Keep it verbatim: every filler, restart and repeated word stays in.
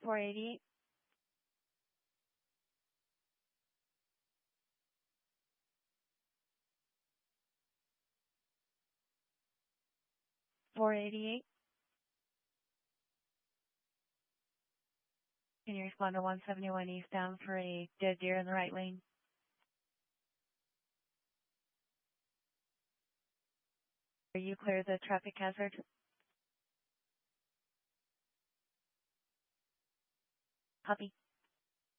four eighty-eight. four eighty-eight. Can you respond to one seventy-one eastbound for a dead deer in the right lane? Are you clear the traffic hazard? Copy.